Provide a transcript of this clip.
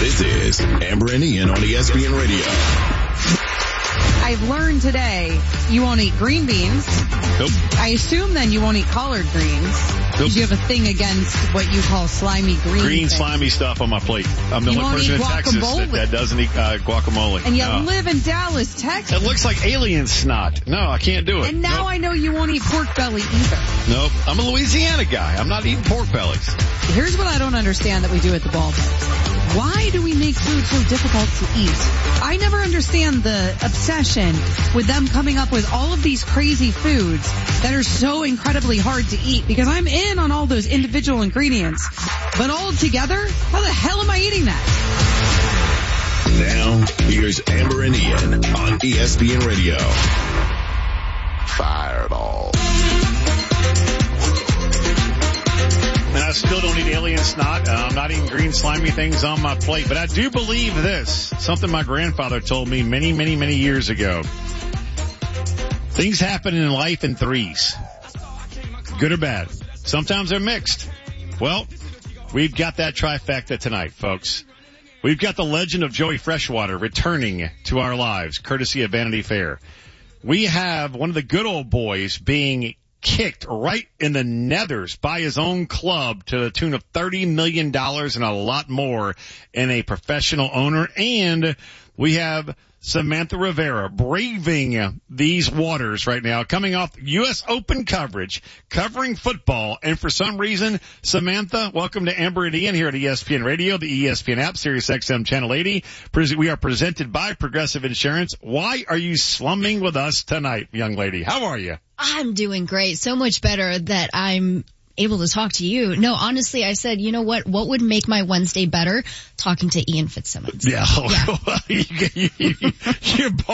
This is Amber and Ian on ESPN Radio. I've learned today you won't eat green beans. Nope. I assume then you won't eat collard greens. Nope. You have a thing against what you call slimy green things. Slimy stuff on my plate. I'm the You only won't person eat in Texas guacamole. that doesn't eat guacamole. And you No. live in Dallas, Texas. It looks like alien snot. No, I can't do it. And now Nope. I know you won't eat pork belly either. Nope. I'm a Louisiana guy. I'm not eating pork bellies. Here's what I don't understand that we do at the ballpark. Why do we make food so difficult to eat? I never understand the obsession with them coming up with all of these crazy foods that are so incredibly hard to eat, because I'm in on all those individual ingredients. But all together, how the hell am I eating that? Now, here's Amber and Ian on ESPN Radio. Fireball. And I still don't eat alien snot. I'm not eating green slimy things on my plate. But I do believe this. Something my grandfather told me many, many, many years ago. Things happen in life in threes. Good or bad. Sometimes they're mixed. Well, we've got that trifecta tonight, folks. We've got the legend of Joey Freshwater returning to our lives, courtesy of Vanity Fair. We have one of the good old boys being kicked right in the nethers by his own club to the tune of $30 million and a lot more in a professional owner. And we have Samantha Rivera braving these waters right now, coming off U.S. Open coverage, covering football. And for some reason, Samantha, welcome to Amber and Ian here at ESPN Radio, the ESPN app, Sirius XM Channel 80. We are presented by Progressive Insurance. Why are you slumming with us tonight, young lady? How are you? I'm doing great. So much better that I'm able to talk to you. No, honestly, I said, you know what would make my Wednesday better? Talking to Ian Fitzsimmons. Yeah. Yeah. You're